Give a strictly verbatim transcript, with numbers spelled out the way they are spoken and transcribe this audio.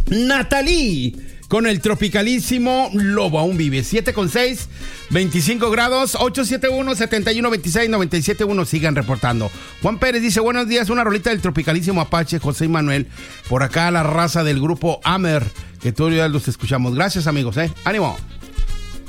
Natalie con el tropicalísimo Lobo aún vive. siete con seis, veinticinco grados, ocho siete uno, siete uno dos seis, nueve siete uno. Sigan reportando. Juan Pérez dice, buenos días, una rolita del tropicalísimo Apache, José y Manuel. Por acá la raza del grupo Amer, que todos los días los escuchamos. Gracias, amigos, ¿eh? ¡Ánimo!